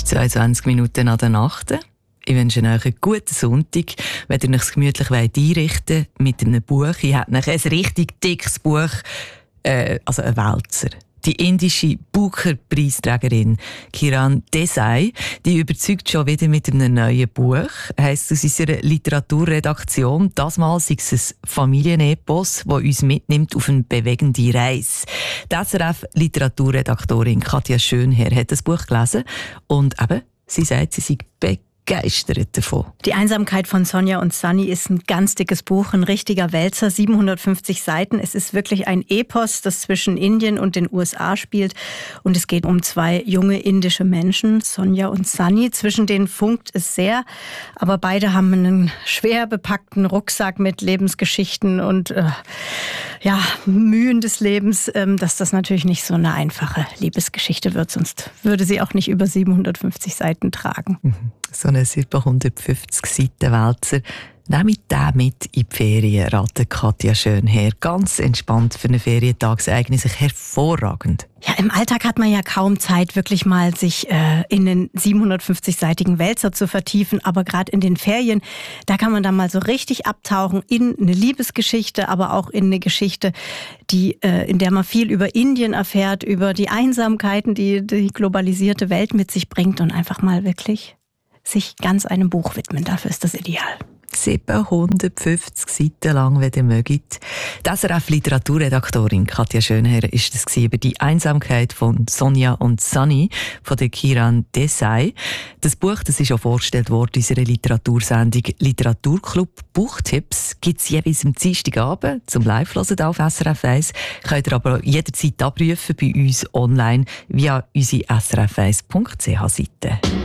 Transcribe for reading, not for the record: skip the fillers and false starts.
22 Minuten nach der Nacht. Ich wünsche euch einen guten Sonntag. Wenn ihr euch gemütlich einrichten wollt mit einem Buch, ich habe euch ein richtig dickes Buch, also ein Wälzer. Die indische Booker-Preisträgerin Kiran Desai, die überzeugt schon wieder mit einem neuen Buch. Heisst aus unserer Literaturredaktion. Das Mal sei es ein Familienepos, das uns mitnimmt auf eine bewegende Reise. Die SRF-Literaturredaktorin Katja Schönherr hat das Buch gelesen und eben, sie sagt, sie sei begeistert davon. Die Einsamkeit von Sonja und Sunny ist ein ganz dickes Buch, ein richtiger Wälzer, 750 Seiten. Es ist wirklich ein Epos, das zwischen Indien und den USA spielt. Und es geht um zwei junge indische Menschen, Sonja und Sunny. Zwischen denen funkt es sehr, aber beide haben einen schwer bepackten Rucksack mit Lebensgeschichten und Mühen des Lebens, dass das natürlich nicht so eine einfache Liebesgeschichte wird, sonst würde sie auch nicht über 750 Seiten tragen. So eine 750 Seiten Wälzer. Nehmt den mit in die Ferien, ratet Katja Schönherr. Ganz entspannt für einen Ferientag, es eignet sich hervorragend. Ja, im Alltag hat man ja kaum Zeit, wirklich mal sich in den 750-seitigen Wälzer zu vertiefen. Aber gerade in den Ferien, da kann man dann mal so richtig abtauchen in eine Liebesgeschichte, aber auch in eine Geschichte, in der man viel über Indien erfährt, über die Einsamkeiten, die die globalisierte Welt mit sich bringt und einfach mal wirklich sich ganz einem Buch widmen. Dafür ist das ideal. 750 Seiten lang, wenn ihr mögt. Die SRF-Literaturredaktorin Katja Schönherr war das über die Einsamkeit von Sonja und Sunny von der Kiran Desai. Das Buch, das ist auch vorgestellt worden in unserer Literatursendung Literaturclub. Buchtipps gibt es jeweils am Dienstagabend zum Live-Hören auf SRF 1. Könnt ihr aber jederzeit abrufen bei uns online via unsere srf1.ch-Seite.